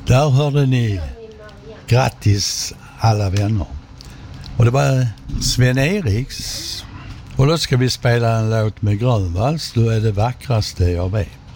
Där hörde ni Grattis alla vänner. Och det var Sven-Eriks. Och då ska vi spela en låt med Grönvalls. Du är det vackraste jag vet.